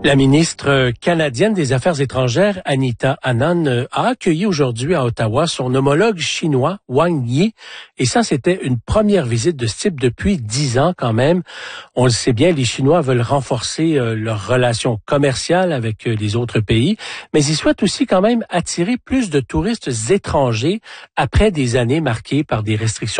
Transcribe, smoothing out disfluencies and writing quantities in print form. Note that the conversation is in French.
La ministre canadienne des Affaires étrangères, Anita Anand, a accueilli aujourd'hui à Ottawa son homologue chinois, Wang Yi. Et ça, c'était une première visite de ce type depuis 10 ans quand même. On le sait bien, les Chinois veulent renforcer leurs relations commerciales avec les autres pays, mais ils souhaitent aussi quand même attirer plus de touristes étrangers après des années marquées par des restrictions